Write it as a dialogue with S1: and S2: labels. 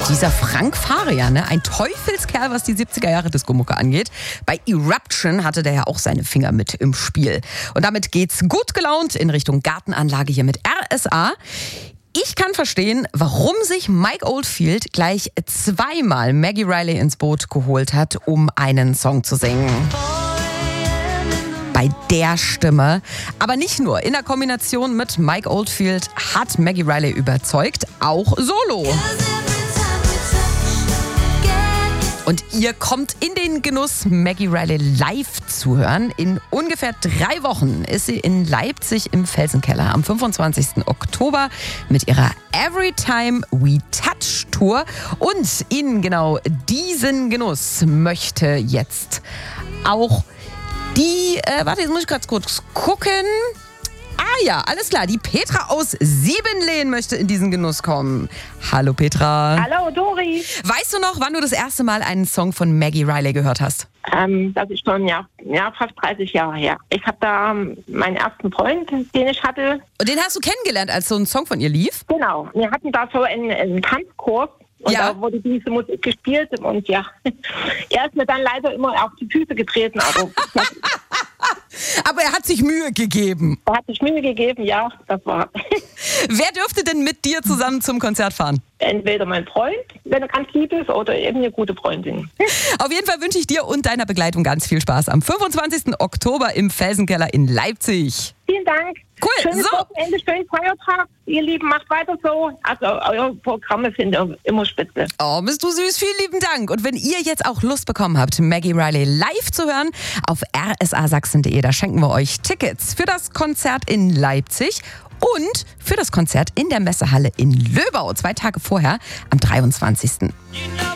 S1: Dieser Frank Farian, ne? Ein Teufelskerl, was die 70er Jahre Disco-Mucke angeht. Bei Eruption hatte der ja auch seine Finger mit im Spiel. Und damit geht's gut gelaunt in Richtung Gartenanlage hier mit RSA. Ich kann verstehen, warum sich Mike Oldfield gleich zweimal Maggie Reilly ins Boot geholt hat, um einen Song zu singen. Bei der Stimme. Aber nicht nur. In der Kombination mit Mike Oldfield hat Maggie Reilly überzeugt, auch solo. Und ihr kommt in den Genuss, Maggie Reilly live zu hören. In ungefähr 3 Wochen ist sie in Leipzig im Felsenkeller am 25. Oktober mit ihrer Everytime We Touch Tour. Und in genau diesen Genuss möchte jetzt auch die, jetzt muss ich ganz kurz gucken. Ah ja, alles klar. Die Petra aus Siebenlehn möchte in diesen Genuss kommen. Hallo Petra.
S2: Hallo Dori.
S1: Weißt du noch, wann du das erste Mal einen Song von Maggie Reilly gehört hast?
S2: Das ist schon fast 30 Jahre her. Ich habe da meinen ersten Freund, den ich hatte.
S1: Und den hast du kennengelernt, als so ein Song von ihr lief?
S2: Genau. Wir hatten da so einen Tanzkurs. Und da wurde diese Musik gespielt. Und ja, er ist mir dann leider immer auf die Füße getreten.
S1: Aber er hat sich Mühe gegeben.
S2: Er hat sich Mühe gegeben, ja, das war.
S1: Wer dürfte denn mit dir zusammen zum Konzert fahren?
S2: Entweder mein Freund, wenn er ganz lieb ist, oder eben eine gute Freundin.
S1: Auf jeden Fall wünsche ich dir und deiner Begleitung ganz viel Spaß am 25. Oktober im Felsenkeller in Leipzig.
S2: Vielen Dank.
S1: Cool.
S2: Schönes Wochenende, schönen Feiertag. Ihr Lieben, macht weiter so. Also eure Programme finde ich immer spitze.
S1: Oh, bist du süß. Vielen lieben Dank. Und wenn ihr jetzt auch Lust bekommen habt, Maggie Reilly live zu hören, auf rsasachsen.de, da schenken wir euch Tickets für das Konzert in Leipzig und für das Konzert in der Messehalle in Löbau. 2 Tage vorher, am 23.